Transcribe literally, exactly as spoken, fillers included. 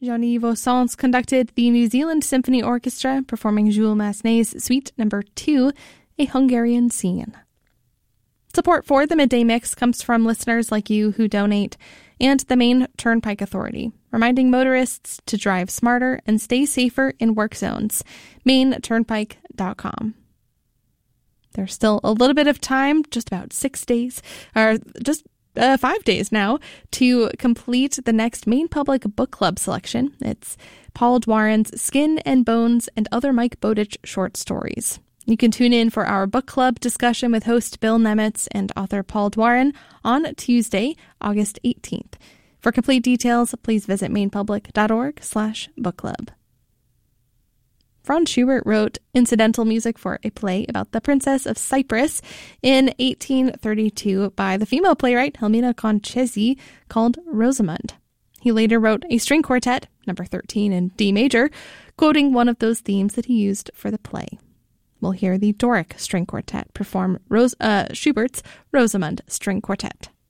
Jean-Yves Ossens conducted the New Zealand Symphony Orchestra, performing Jules Massenet's Suite Number two, A Hungarian Scene. Support for the Midday Mix comes from listeners like you who donate, and the Maine Turnpike Authority, reminding motorists to drive smarter and stay safer in work zones. maine turnpike dot com. There's still a little bit of time, just about six days, or just Uh, five days now, to complete the next Maine Public Book Club selection. It's Paul Dwaren's Skin and Bones and Other Mike Bowditch short stories. You can tune in for our book club discussion with host Bill Nemitz and author Paul Dwaren on Tuesday, August eighteenth. For complete details, please visit mainepublic.org slash book club. Franz Schubert wrote incidental music for a play about the Princess of Cyprus in eighteen thirty-two by the female playwright Helmina Conchesi called Rosamund. He later wrote a string quartet, number thirteen in D major, quoting one of those themes that he used for the play. We'll hear the Doric String Quartet perform Rose, uh, Schubert's Rosamund String Quartet.